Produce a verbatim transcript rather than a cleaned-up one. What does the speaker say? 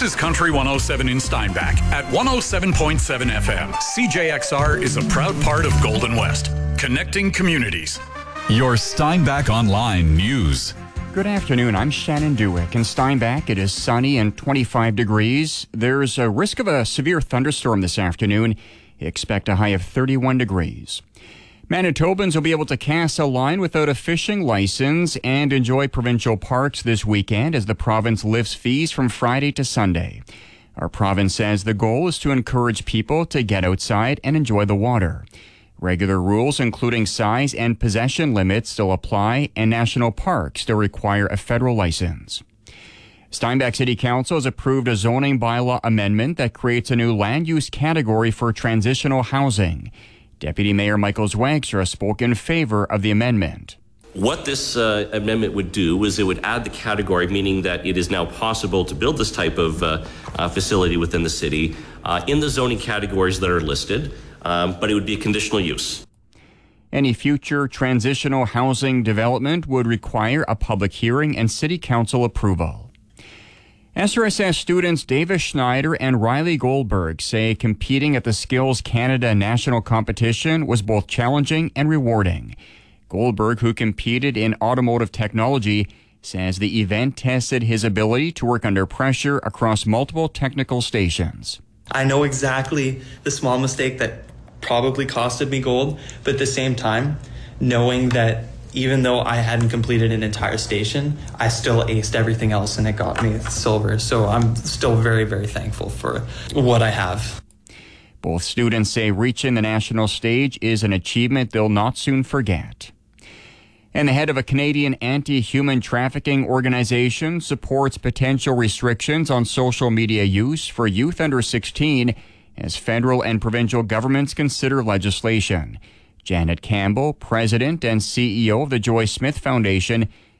This is Country one oh seven in Steinbach at one oh seven point seven F M. C J X R is a proud part of Golden West, connecting communities. Your Steinbach Online News. Good afternoon. I'm Shannon Dewick. In Steinbach, it is sunny and twenty-five degrees. There's a risk of a severe thunderstorm this afternoon. Expect a high of thirty-one degrees. Manitobans will be able to cast a line without a fishing license and enjoy provincial parks this weekend as the province lifts fees from Friday to Sunday. Our province says the goal is to encourage people to get outside and enjoy the water. Regular rules, including size and possession limits, still apply, and national parks still require a federal license. Steinbach City Council has approved a zoning bylaw amendment that creates a new land use category for transitional housing. Deputy Mayor Michael Zwagser has spoken in favor of the amendment. What this uh, amendment would do is it would add the category, meaning that it is now possible to build this type of uh, uh, facility within the city uh, in the zoning categories that are listed, um, but it would be a conditional use. Any future transitional housing development would require a public hearing and City Council approval. S R S S students Davis Schneider and Riley Goldberg say competing at the Skills Canada national competition was both challenging and rewarding. Goldberg, who competed in automotive technology, says the event tested his ability to work under pressure across multiple technical stations. I know exactly the small mistake that probably costed me gold, but at the same time, knowing that even though I hadn't completed an entire station, I still aced everything else and it got me silver. So I'm still very, very thankful for what I have. Both students say reaching the national stage is an achievement they'll not soon forget. And the head of a Canadian anti-human trafficking organization supports potential restrictions on social media use for youth under sixteen as federal and provincial governments consider legislation. Janet Campbell, president and C E O of the Joy Smith Foundation,